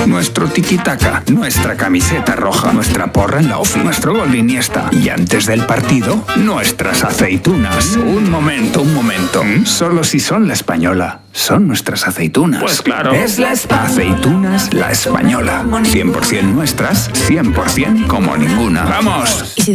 nuestro tiki-taka, nuestra camiseta roja, nuestra porra en la ofi, nuestro gol de Iniesta. Y antes del partido, nuestras aceitunas. Un momento. Solo si son La Española. Son nuestras aceitunas. Pues claro. Es Aceitunas La Española. 100% nuestras, 100% como ninguna. ¡Vamos! Y si